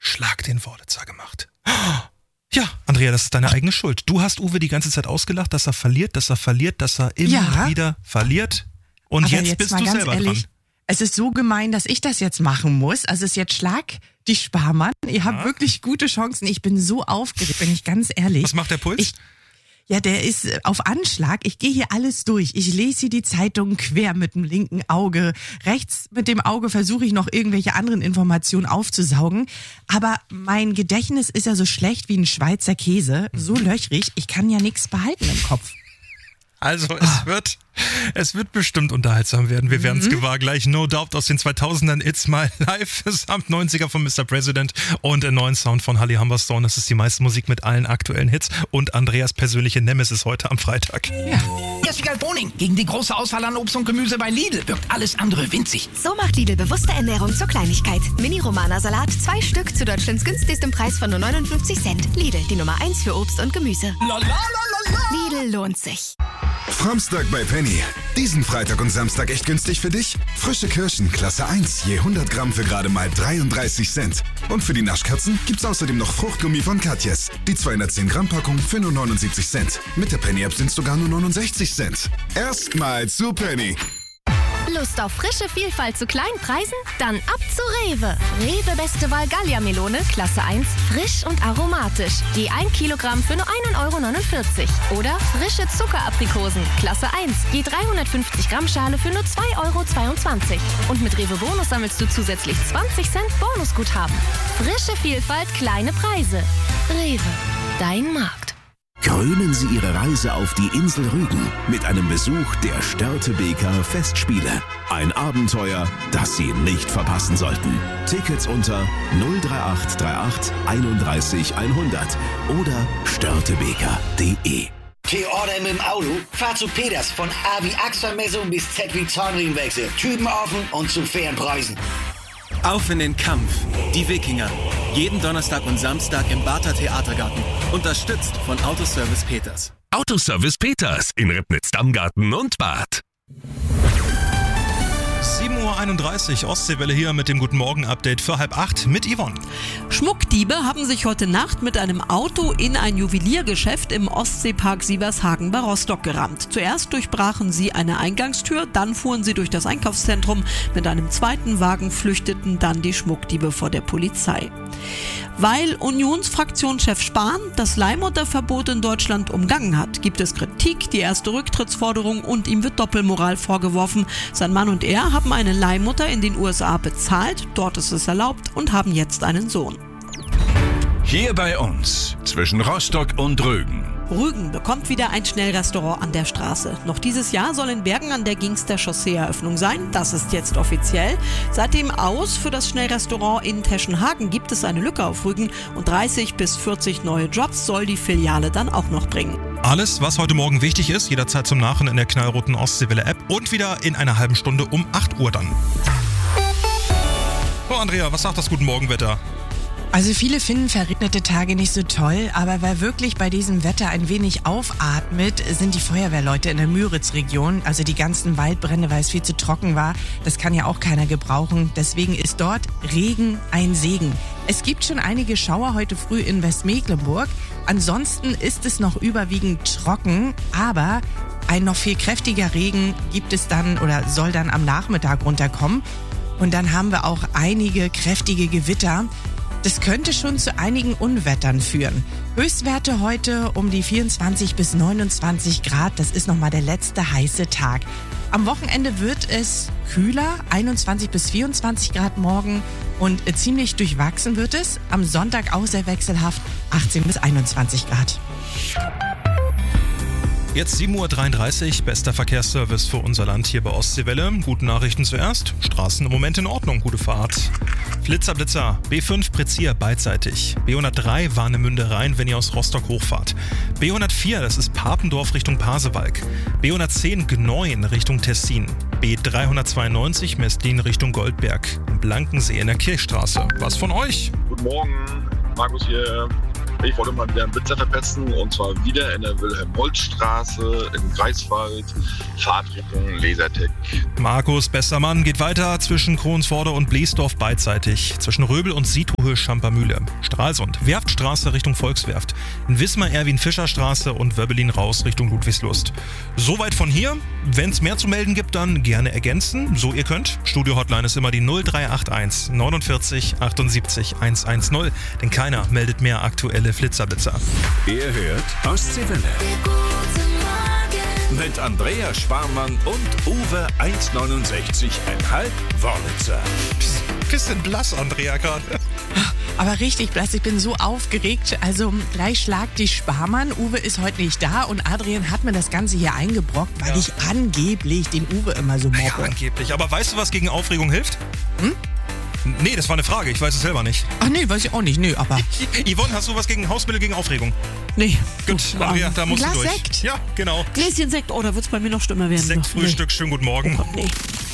Schlag den Wurlitzer gemacht. Ja, Andrea, das ist deine eigene Schuld. Du hast Uwe die ganze Zeit ausgelacht, dass er verliert, dass er immer wieder verliert. Und aber jetzt bist du selber dran. Es ist so gemein, dass ich das jetzt machen muss. Also es ist jetzt Schlag die Sparmann. Ihr habt wirklich gute Chancen. Ich bin so aufgeregt, bin ich ganz ehrlich. Was macht der Puls? Der ist auf Anschlag. Ich gehe hier alles durch. Ich lese hier die Zeitung quer mit dem linken Auge. Rechts mit dem Auge versuche ich noch irgendwelche anderen Informationen aufzusaugen. Aber mein Gedächtnis ist ja so schlecht wie ein Schweizer Käse. So löchrig. Ich kann ja nichts behalten im Kopf. Also es wird bestimmt unterhaltsam werden. Wir werden es gewahr gleich. No Doubt aus den 2000ern. It's My Life. Samt 90er von Mr. President und einen neuen Sound von Holly Humberstone. Das ist die meiste Musik mit allen aktuellen Hits und Andreas persönliche Nemesis heute am Freitag. Ja. Jessica Boning. Gegen die große Auswahl an Obst und Gemüse bei Lidl wirkt alles andere winzig. So macht Lidl bewusste Ernährung zur Kleinigkeit. Mini-Romana-Salat, 2 Stück zu Deutschlands günstigstem Preis von nur 59 Cent. Lidl, die Nummer 1 für Obst und Gemüse. Lidl lohnt sich. Samstag bei Penny. Diesen Freitag und Samstag echt günstig für dich? Frische Kirschen, Klasse 1, je 100 Gramm für gerade mal 33 Cent. Und für die Naschkatzen gibt's außerdem noch Fruchtgummi von Katjes. Die 210 Gramm Packung für nur 79 Cent. Mit der Penny-App sind's sogar nur 69 Cent. Erstmal zu Penny. Lust auf frische Vielfalt zu kleinen Preisen? Dann ab zu Rewe. Rewe Beste Wahl Gallia-Melone, Klasse 1, frisch und aromatisch. Je 1 Kilogramm für nur 1,49 €. Oder frische Zuckeraprikosen, Klasse 1, je 350 Gramm Schale für nur 2,22 €. Und mit Rewe Bonus sammelst du zusätzlich 20 Cent Bonusguthaben. Frische Vielfalt, kleine Preise. Rewe, dein Markt. Krönen Sie Ihre Reise auf die Insel Rügen mit einem Besuch der Störtebeker Festspiele. Ein Abenteuer, das Sie nicht verpassen sollten. Tickets unter 03838 31 100 oder störtebeker.de. T-Order mit dem Auto? Fahr zu Peters von A wie Achselmessung bis Z wie Zahnriemenwechsel. Typen offen und zu fairen Preisen. Auf in den Kampf. Die Wikinger. Jeden Donnerstag und Samstag im Barther Theatergarten. Unterstützt von Autoservice Peters. Autoservice Peters in Ribnitz-Dammgarten und Bad. 7:31 Uhr, Ostseewelle hier mit dem Guten Morgen-Update für 7:30 mit Yvonne. Schmuckdiebe haben sich heute Nacht mit einem Auto in ein Juweliergeschäft im Ostseepark Sievershagen bei Rostock gerammt. Zuerst durchbrachen sie eine Eingangstür, dann fuhren sie durch das Einkaufszentrum. Mit einem zweiten Wagen flüchteten dann die Schmuckdiebe vor der Polizei. Weil Unionsfraktionschef Spahn das Leihmutterverbot in Deutschland umgangen hat, gibt es Kritik, die erste Rücktrittsforderung und ihm wird Doppelmoral vorgeworfen. Sein Mann und er haben eine Leihmutter in den USA bezahlt, dort ist es erlaubt und haben jetzt einen Sohn. Hier bei uns, zwischen Rostock und Rügen. Rügen bekommt wieder ein Schnellrestaurant an der Straße. Noch dieses Jahr soll in Bergen an der Gingster Chaussee-Eröffnung sein. Das ist jetzt offiziell. Seit dem Aus für das Schnellrestaurant in Teschenhagen gibt es eine Lücke auf Rügen und 30 bis 40 neue Jobs soll die Filiale dann auch noch bringen. Alles, was heute Morgen wichtig ist, jederzeit zum Nachhören in der knallroten Ostseewelle-App und wieder in einer halben Stunde um 8 Uhr dann. So, Andrea, was sagt das Guten Morgen-Wetter? Also viele finden verregnete Tage nicht so toll, aber wer wirklich bei diesem Wetter ein wenig aufatmet, sind die Feuerwehrleute in der Müritz-Region. Also die ganzen Waldbrände, weil es viel zu trocken war, das kann ja auch keiner gebrauchen. Deswegen ist dort Regen ein Segen. Es gibt schon einige Schauer heute früh in Westmecklenburg. Ansonsten ist es noch überwiegend trocken, aber ein noch viel kräftiger Regen gibt es dann oder soll dann am Nachmittag runterkommen. Und dann haben wir auch einige kräftige Gewitter. Das könnte schon zu einigen Unwettern führen. Höchstwerte heute um die 24 bis 29 Grad. Das ist nochmal der letzte heiße Tag. Am Wochenende wird es kühler, 21 bis 24 Grad morgen. Und ziemlich durchwachsen wird es. Am Sonntag auch sehr wechselhaft, 18 bis 21 Grad. Jetzt 7:33 Uhr, bester Verkehrsservice für unser Land hier bei Ostseewelle. Gute Nachrichten zuerst. Straßen im Moment in Ordnung, gute Fahrt. Flitzer, Blitzer, B5 Prezier beidseitig. B103 Warnemünde Rhein, wenn ihr aus Rostock hochfahrt. B104, das ist Papendorf Richtung Pasewalk. B110 Gneuen Richtung Tessin. B392 Mestlin Richtung Goldberg. Blankensee in der Kirchstraße. Was von euch? Guten Morgen, Markus hier. Ich wollte mal wieder einen Blitzer verpetzen und zwar wieder in der Wilhelm-Holtz-Straße in Greifswald, Fahrtrichtung Lasertech. Markus, bester Mann, geht weiter zwischen Kronsvorder und Bliesdorf beidseitig, zwischen Röbel und Sietohöhe-Schampermühle, Stralsund, Werftstraße Richtung Volkswerft, in Wismar Erwin-Fischer-Straße und Wöbbelin raus Richtung Ludwigslust. Soweit von hier. Wenn es mehr zu melden gibt, dann gerne ergänzen, so ihr könnt. Studio-Hotline ist immer die 0381 49 78 110, denn keiner meldet mehr aktuelle Flitzerblitzer. Ihr hört Ostseewelle. Mit Andrea Sparmann und Uwe 1,69,5 Wörlitzer. Bisschen blass, Andrea, gerade. Aber richtig blass, ich bin so aufgeregt. Also gleich schlagt die Sparmann. Uwe ist heute nicht da und Adrian hat mir das Ganze hier eingebrockt, weil ich angeblich den Uwe immer so mobbe. Ja, angeblich. Aber weißt du, was gegen Aufregung hilft? Nee, das war eine Frage. Ich weiß es selber nicht. Ach nee, weiß ich auch nicht. Nee, aber... Yvonne, hast du was gegen Hausmittel gegen Aufregung? Nee. Gut, Andrea, da musst du durch. Sekt. Ja, genau. Gläschen Sekt, oh, da wird's bei mir noch schlimmer werden. Sektfrühstück, schönen guten Morgen. Nee.